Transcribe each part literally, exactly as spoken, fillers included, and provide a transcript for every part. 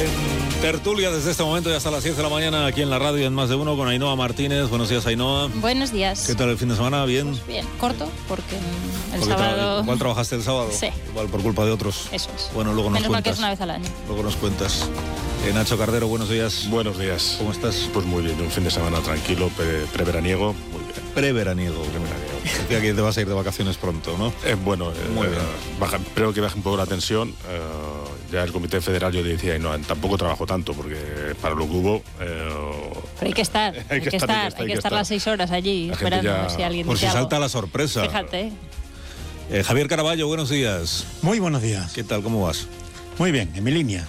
En tertulia desde este momento y hasta las diez de la mañana aquí en la radio en Más de Uno con Ainhoa Martínez. Buenos días, Ainhoa. Buenos días. ¿Qué tal el fin de semana? ¿Bien? Pues bien, corto, porque el porque sábado... Tra- ¿Igual trabajaste el sábado? Sí. Igual por culpa de otros. Eso es. Bueno, luego nos Menos mal que cuentas. es una vez al año. Luego nos cuentas. Eh, Nacho Cardero, buenos días. Buenos días. ¿Cómo estás? Pues muy bien, un fin de semana tranquilo, pre- preveraniego, muy bien. Preveraniego. Preveraniego. Decía que te vas a ir de vacaciones pronto, ¿no? Es bueno, eh, Muy bien. baja, espero que baje un poco la tensión. Eh, ya el Comité Federal yo le decía, y no, tampoco trabajo tanto, porque para lo que hubo... Eh, Pero hay que estar, hay, hay que, que estar, estar, hay que estar las seis horas allí la esperando ya... a ver si alguien Por si dice salta algo. la sorpresa. Fíjate. Eh, Javier Caraballo, buenos días. Muy buenos días. ¿Qué tal? ¿Cómo vas? Muy bien, en mi línea.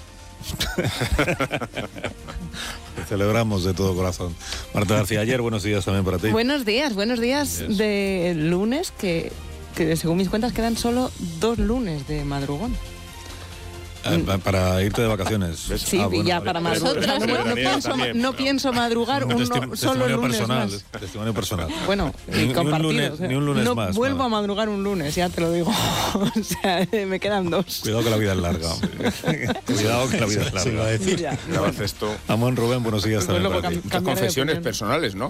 Te celebramos de todo corazón. Marta García Ayer, buenos días también para ti. Buenos días, buenos días Yes. de lunes, que, que según mis cuentas quedan solo dos lunes de madrugón. Ah, para irte de vacaciones. Sí, ah, y ya para madrugar. No, no, pienso, no pienso madrugar un, Testi- no, solo testimonio lunes personal, más. Testimonio personal. Bueno, Ni- ni un compartidos, lunes- ¿eh? ni un lunes no más, vuelvo nada. a madrugar un lunes, ya te lo digo. O sea, me quedan dos. Cuidado que la vida es larga. Cuidado que la vida es Se iba a larga. decir. Ya, ya haces esto. Amón Rubén, buenos días Pues también luego para ti. cam- Muchas cambiaré de confesiones opinión. personales, ¿no?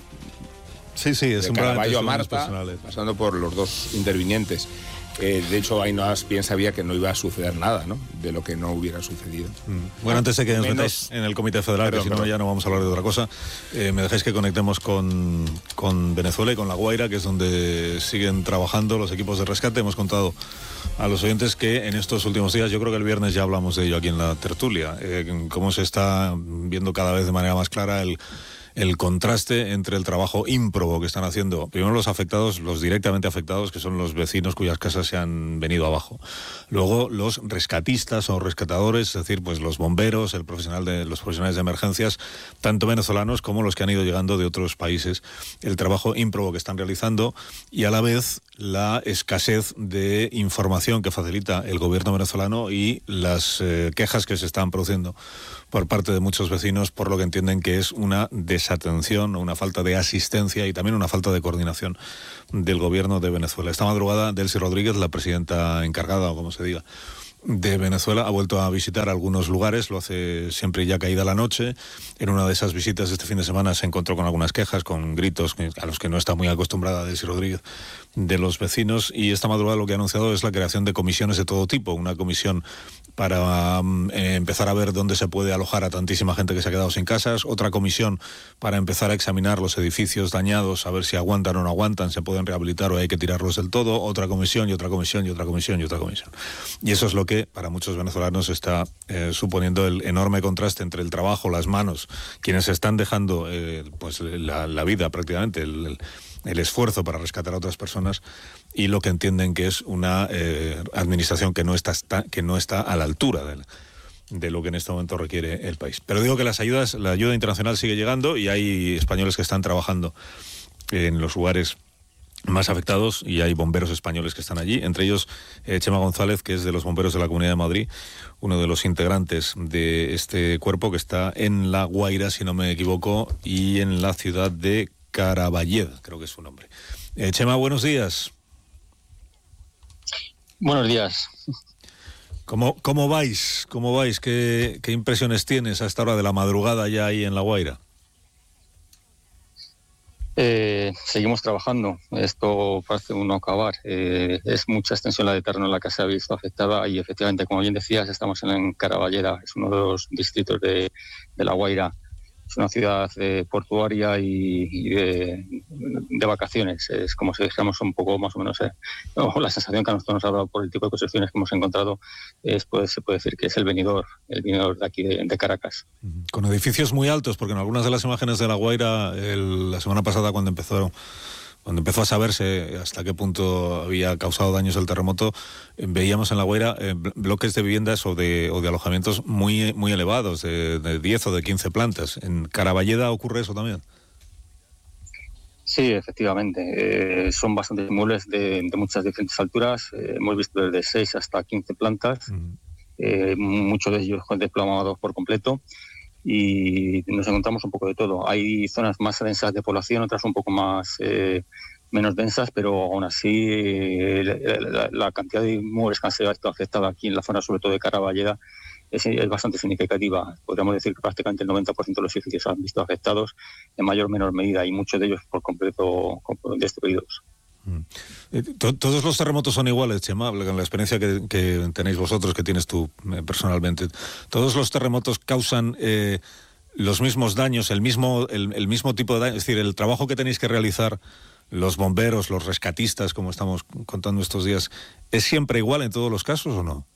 Sí, sí, es De un Caraballo a programa de Marta, testimonios personales. pasando por los dos intervinientes. Eh, de hecho, Ainhoa bien sabía que no iba a suceder nada, ¿no? De lo que no hubiera sucedido. Mm. Bueno, antes de que nos Menos- metáis en el Comité Federal, Perdón, que si no perdón. ya no vamos a hablar de otra cosa, eh, me dejáis que conectemos con, con Venezuela y con La Guaira, que es donde siguen trabajando los equipos de rescate. Hemos contado a los oyentes que en estos últimos días, yo creo que el viernes ya hablamos de ello aquí en la tertulia, eh, cómo se está viendo cada vez de manera más clara el el contraste entre el trabajo ímprobo que están haciendo, primero los afectados, los directamente afectados, que son los vecinos cuyas casas se han venido abajo. Luego los rescatistas o rescatadores, es decir, pues los bomberos, el profesional de los profesionales de emergencias, tanto venezolanos como los que han ido llegando de otros países, el trabajo ímprobo que están realizando y a la vez la escasez de información que facilita el gobierno venezolano y las eh, quejas que se están produciendo por parte de muchos vecinos por lo que entienden que es una desatención, una falta de asistencia y también una falta de coordinación del gobierno de Venezuela. Esta madrugada, Delcy Rodríguez, la presidenta encargada, o como se diga, de Venezuela, ha vuelto a visitar algunos lugares, lo hace siempre ya caída la noche. En una de esas visitas este fin de semana se encontró con algunas quejas, con gritos a los que no está muy acostumbrada Delcy Rodríguez, de los vecinos, y esta madrugada lo que ha anunciado es la creación de comisiones de todo tipo, una comisión para um, eh, empezar a ver dónde se puede alojar a tantísima gente que se ha quedado sin casas, otra comisión para empezar a examinar los edificios dañados, a ver si aguantan o no aguantan, se pueden rehabilitar o hay que tirarlos del todo, otra comisión y otra comisión y otra comisión y otra comisión. Y eso es lo que para muchos venezolanos está eh, suponiendo el enorme contraste entre el trabajo, las manos, quienes están dejando eh, pues la, la vida prácticamente, el, el, el esfuerzo para rescatar a otras personas, y lo que entienden que es una eh, administración que no está, está que no está a la altura de, de lo que en este momento requiere el país. Pero digo que las ayudas, la ayuda internacional sigue llegando y hay españoles que están trabajando en los lugares más afectados y hay bomberos españoles que están allí, entre ellos eh, Chema González, que es de los bomberos de la Comunidad de Madrid, uno de los integrantes de este cuerpo que está en La Guaira, si no me equivoco, y en la ciudad de Caraballed, creo que es su nombre. Eh, Chema, buenos días. Buenos días. ¿Cómo, cómo vais? ¿Cómo vais? ¿Qué, ¿Qué impresiones tienes a esta hora de la madrugada ya ahí en La Guaira? Eh, seguimos trabajando. Esto parece uno acabar. Eh, es mucha extensión la de terreno en la que se ha visto afectada y efectivamente, como bien decías, estamos en Caraballeda, es uno de los distritos de, de La Guaira. Es una ciudad eh, portuaria y, y de, de vacaciones. Es como si dijéramos un poco más o menos, eh, o la sensación que a nosotros nos ha dado por el tipo de construcciones que hemos encontrado, es, pues, se puede decir que es el Benidorm, el Benidorm de aquí de, de Caracas. Con edificios muy altos, porque en algunas de las imágenes de La Guaira, el, la semana pasada cuando empezó... Cuando empezó a saberse hasta qué punto había causado daños el terremoto, eh, veíamos en La Guaira eh, bloques de viviendas o de, o de alojamientos muy, muy elevados, de, de diez o de quince plantas. ¿En Caraballeda ocurre eso también? Sí, efectivamente. Eh, son bastantes inmuebles de, de muchas diferentes alturas. Eh, hemos visto desde seis hasta quince plantas, uh-huh. eh, muchos de ellos desplomados por completo. Y nos encontramos un poco de todo. Hay zonas más densas de población, otras un poco más eh, menos densas, pero aún así eh, la, la, la cantidad de inmuebles que han sido afectados aquí en la zona, sobre todo de Caraballeda, es, es bastante significativa. Podríamos decir que prácticamente el noventa por ciento de los edificios se han visto afectados en mayor o menor medida, y muchos de ellos por completo destruidos. Todos los terremotos son iguales, Chema, en la experiencia que, que tenéis vosotros, que tienes tú eh, personalmente. Todos los terremotos causan eh, los mismos daños, el mismo, el, el mismo tipo de daño. Es decir, el trabajo que tenéis que realizar los bomberos, los rescatistas, como estamos contando estos días, ¿es siempre igual en todos los casos o no?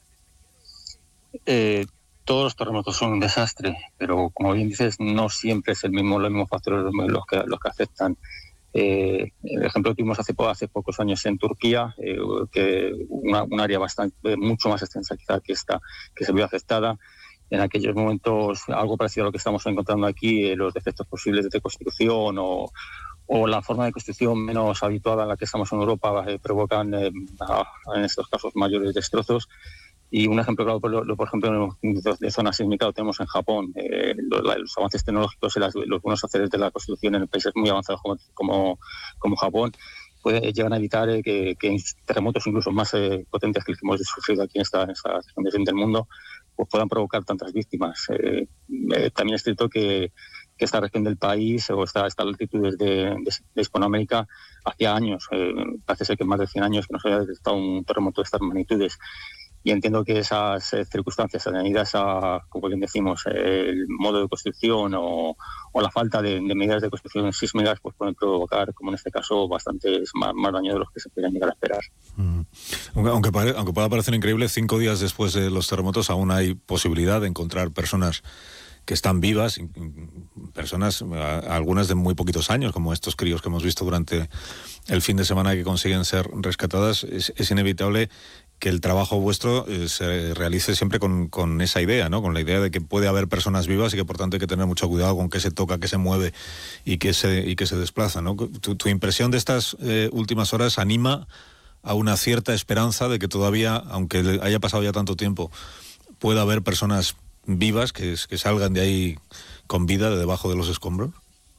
Eh, todos los terremotos son un desastre, pero como bien dices, no siempre es el mismo, los mismos factores los que, los que afectan. Eh, el ejemplo que tuvimos hace, hace pocos años en Turquía, eh, que una, un área bastante mucho más extensa quizá que esta, que se vio afectada. En aquellos momentos, algo parecido a lo que estamos encontrando aquí, eh, los defectos posibles de construcción o, o la forma de construcción menos habituada en la que estamos en Europa eh, provocan eh, a, en estos casos mayores destrozos. Y un ejemplo claro, por, por ejemplo, de zona sísmica lo tenemos en Japón. Eh, los, los avances tecnológicos y las, los buenos haceres de la construcción en países muy avanzados como, como, como Japón puede, llegan a evitar eh, que, que terremotos incluso más eh, potentes que los que hemos sufrido aquí en esta, en esta región del mundo pues puedan provocar tantas víctimas. Eh, eh, también es cierto que, que esta región del país o esta, esta latitud de, de, de Hispanoamérica hacía años, eh, parece ser que más de cien años que no se había detectado un terremoto de estas magnitudes. Y entiendo que esas eh, circunstancias añadidas a, como bien decimos, eh, el modo de construcción o, o la falta de, de medidas de construcción sísmicas pues pueden provocar, como en este caso, bastantes más, más daño de los que se podrían llegar a esperar. Mm. Aunque, aunque, pare, aunque pueda parecer increíble, cinco días después de los terremotos aún hay posibilidad de encontrar personas que están vivas, personas, algunas de muy poquitos años, como estos críos que hemos visto durante el fin de semana que consiguen ser rescatadas. Es, es inevitable que el trabajo vuestro eh, se realice siempre con, con esa idea, ¿no? Con la idea de que puede haber personas vivas y que por tanto hay que tener mucho cuidado con qué se toca, qué se mueve y qué se, y qué se desplaza, ¿no? Tu, tu impresión de estas eh, últimas horas anima a una cierta esperanza de que todavía, aunque haya pasado ya tanto tiempo, pueda haber personas vivas que, que salgan de ahí con vida de debajo de los escombros.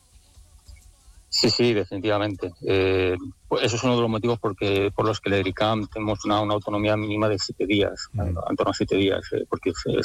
Sí, sí, definitivamente. Eh, pues eso es uno de los motivos porque por los que el ERICAM tenemos una, una autonomía mínima de siete días, mm. en torno a siete días, eh, porque se,